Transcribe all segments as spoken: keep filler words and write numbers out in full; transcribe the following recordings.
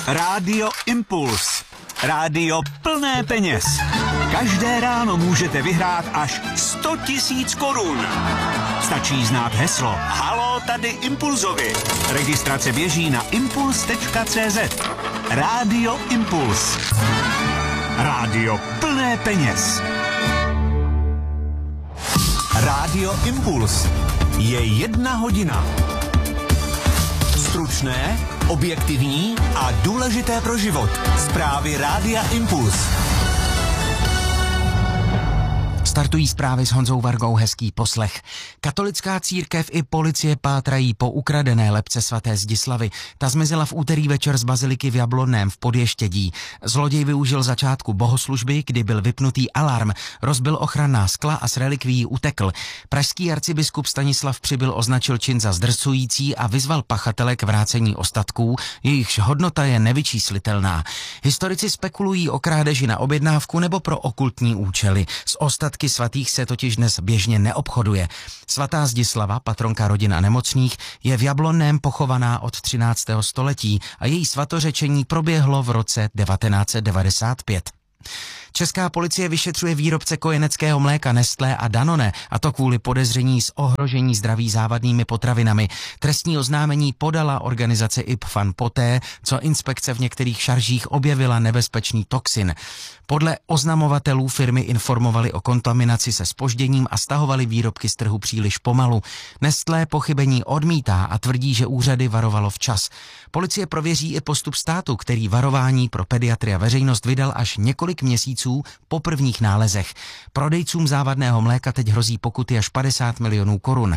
Rádio Impuls. Rádio plné peněz. Každé ráno můžete vyhrát až sto tisíc korun. Stačí znát heslo Haló, tady Impulzovi. Registrace běží na impuls tečka cé zet. Rádio Impuls. Rádio plné peněz. Rádio Impuls. Je jedna hodina. Stručné, objektivní a důležité pro život. Zprávy Rádia Impuls. Startují zprávy s Honzou Vargou, hezký poslech. Katolická církev i policie pátrají po ukradené lebce svaté Zdislavy. Ta zmizela v úterý večer z baziliky v Jablonném v Podještědí. Zloděj využil začátku bohoslužby, kdy byl vypnutý alarm, rozbil ochranná skla a s relikvií utekl. Pražský arcibiskup Stanislav Přibyl označil čin za zdrcující a vyzval pachatele k vrácení ostatků, jejichž hodnota je nevyčíslitelná. Historici spekulují o krádeži na objednávku nebo pro okultní účely. S ostatky svatých se totiž dnes běžně neobchoduje. Svatá Zdislava, patronka rodin a nemocných, je v Jablonném pochovaná od třináctého století a její svatořečení proběhlo v roce devatenáct set devadesát pět. Česká policie vyšetřuje výrobce kojeneckého mléka Nestlé a Danone, a to kvůli podezření z ohrožení zdraví závadnými potravinami. Trestní oznámení podala organizace I P F A N poté, co inspekce v některých šaržích objevila nebezpečný toxin. Podle oznamovatelů firmy informovali o kontaminaci se zpožděním a stahovali výrobky z trhu příliš pomalu. Nestlé pochybení odmítá a tvrdí, že úřady varovalo včas. Policie prověří i postup státu, který varování pro pediatry a veřejnost vydal až několik měsíců po prvních nálezech. Prodejcům závadného mléka teď hrozí pokuty až padesát milionů korun.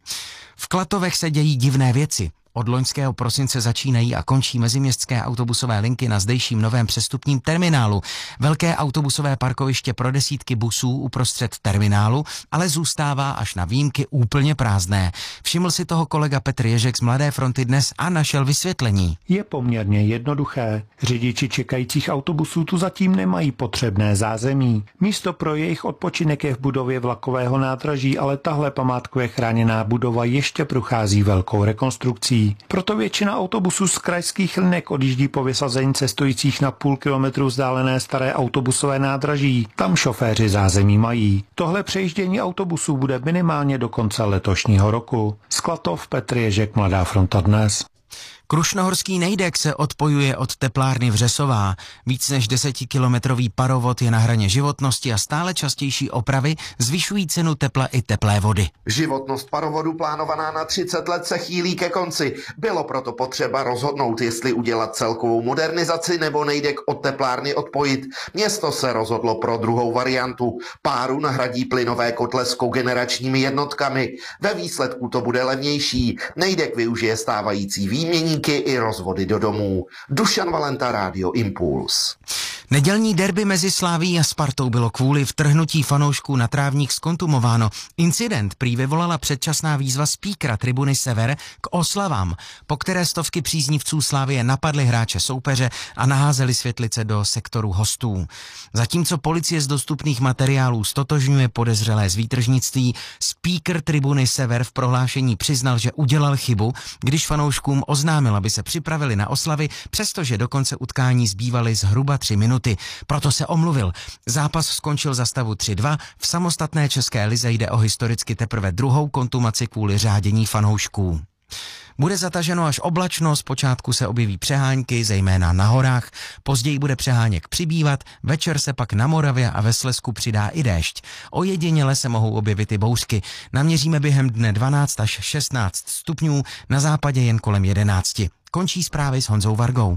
V Klatovech se dějí divné věci. Od loňského prosince začínají a končí meziměstské autobusové linky na zdejším novém přestupním terminálu. Velké autobusové parkoviště pro desítky busů uprostřed terminálu ale zůstává až na výjimky úplně prázdné. Všiml si toho kolega Petr Ježek z Mladé fronty dnes a našel vysvětlení. Je poměrně jednoduché. Řidiči čekajících autobusů tu zatím nemají potřebné zázemí. Místo pro jejich odpočinek je v budově vlakového nádraží, ale tahle památkově chráněná budova ještě prochází velkou rekonstrukcí. Proto většina autobusů z krajských linek odjíždí po vysazení cestujících na půl kilometru vzdálené staré autobusové nádraží. Tam šoféři zázemí mají. Tohle přejíždění autobusů bude minimálně do konce letošního roku. Z Klatov, Petr Ježek, Mladá fronta dnes. Krušnohorský Nejdek se odpojuje od teplárny Vřesová. Víc než desetikilometrový parovod je na hraně životnosti a stále častější opravy zvyšují cenu tepla i teplé vody. Životnost parovodu plánovaná na třicet let se chýlí ke konci. Bylo proto potřeba rozhodnout, jestli udělat celkovou modernizaci nebo Nejdek od teplárny odpojit. Město se rozhodlo pro druhou variantu. Páru nahradí plynové kotle s kogeneračními jednotkami. Ve výsledku to bude levnější. Nejdek využije stávající výmění i rozvody do domů. Dušan Valenta, Rádio Impuls. Nedělní derby mezi Slavií a Spartou bylo kvůli vtrhnutí fanoušků na trávník zkontumováno. Incident prý vyvolala předčasná výzva speakera tribuny Sever k oslavám, po které stovky příznivců Slavie napadly hráče soupeře a naházeli světlice do sektoru hostů. Zatímco policie z dostupných materiálů stotožňuje podezřelé z výtržnictví, speaker tribuny Sever v prohlášení přiznal, že udělal chybu, když fanouškům oznámil, aby se připravili na oslavy, přestože do konce utkání zbývaly zhruba tři minuty. Proto se omluvil. Zápas skončil za stavu tři dva. V samostatné české lize jde o historicky teprve druhou kontumaci kvůli řádění fanoušků. Bude zataženo až oblačno, zpočátku se objeví přehánky, zejména na horách, později bude přeháněk přibývat, večer se pak na Moravě a ve Slezsku přidá i déšť. Ojediněle se mohou objevit i bouřky. Naměříme během dne dvanáct až šestnáct stupňů, na západě jen kolem jedenácti. Končí zprávy s Honzou Vargou.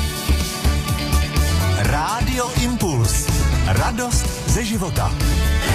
Rádio Impuls. Radost ze života.